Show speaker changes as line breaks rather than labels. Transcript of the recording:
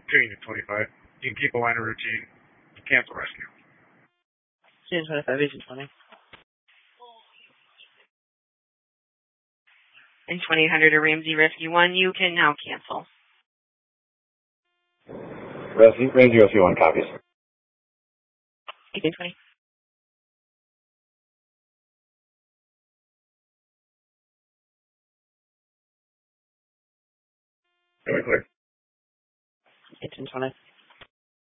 Unit 25. You can keep a line of routine. Cancel rescue.
Unit 25, Agent 20. And 2800 to Ramsey Rescue 1, you can now cancel.
Ramsey Rescue 1 copies.
Agent 20.
Very clear.
Agent 20.